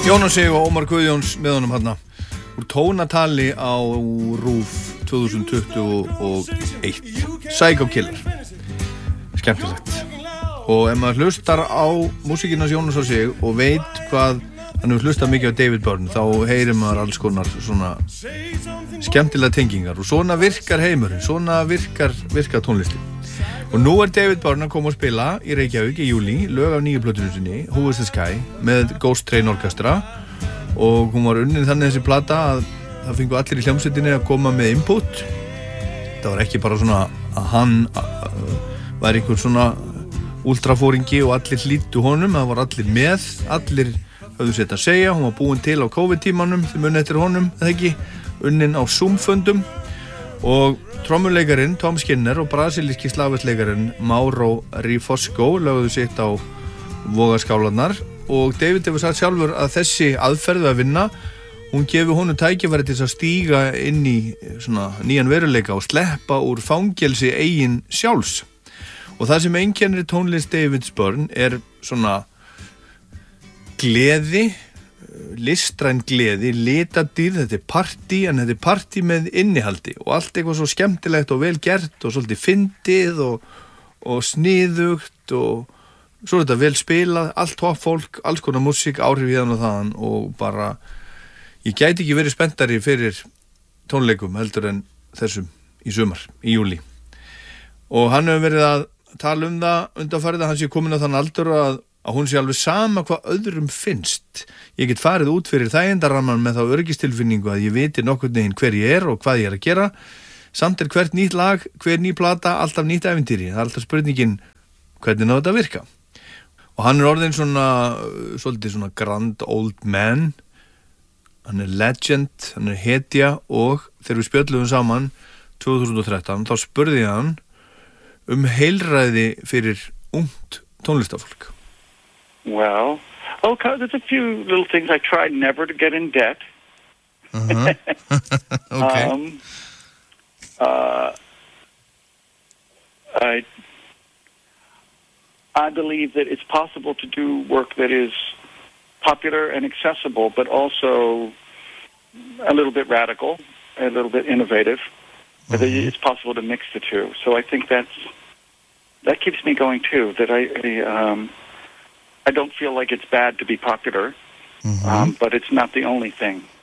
Jónas Sig og Ómar Guðjóns með honum hérna úr tónatali á RÚV 2021 Psycho Killer skemmtilegt og ef maður hlustar á músíkina Jónas og Sig og veit hvað hann hefur hlustað mikið á David Byrne þá heyrir maður alls konar svona skemmtilega tengingar og svona virkar heimurinn, svona virkar tónlistin. Og nú David Byrne að koma og spila í Reykjavík í júlí, lög af nýju plötunni sinni, Who is the Sky, með Ghost Train Orchestra og hún var unnin þannig þessi plata að það fengu allir í hljómsveitinni að koma með input. Það var ekki bara svona að hann var einhver svona ultrafóringi og allir hlýddu honum, það var allir með, allir höfðu sitt að segja, hún var búin til á COVID-tímanum, þið munið eftir honum, eða ekki, unnin á Zoom-fundum og trommuleikarinn Tom Skinner og brasilíski slagverksleikarinn Mauro Rifosco lögðu sitt á vogarskálarnar og David hefur sagt sjálfur að þessi aðferð að vinna hún gefi honum tækifæri til að stíga inn í svona nýjan veruleika og sleppa úr fangelsi eigin sjálfs og það sem einkennir tónlist David Byrne svona gleði listræn gleði, litadýrð, þetta partí en þetta partí með innihaldi og allt eitthvað svo skemmtilegt og vel gert og svolítið fyndið og sniðugt og svo þetta vel spilað, allt topp fólk, alls konar músík, áhrif í þann og þaðan og bara, ég gæti ekki verið spenntari fyrir tónleikum heldur en þessum í sumar, í júlí og hann hefur verið að tala það undanfarið að hann sé komin á þann aldur að hún sé alveg sama hvað öðrum finnst. Ég get farið út fyrir þægindaramman með þá öryggistilfinningu að ég viti nokkurn veginn hver ég og hvað ég að gera. Samt hvert nýtt lag, hver ný plata, alltaf nýtt ævintýri. Það alltaf spurningin hvernig náðu þetta virka. Og hann orðinn svolítið svona grand old man. Hann legend, hann hetja og þegar við spjöllum saman 2013 þá spurði ég hann heilræði fyrir ungt tónlistafólk. Well, okay, there's a few little things. I tried never to get in debt. Uh-huh. Okay. I believe that it's possible to do work that is popular and accessible, but also a little bit radical, a little bit innovative. But it's possible to mix the two. So I think that keeps me going too. That I don't feel like it's bad to be popular, but it's not the only thing.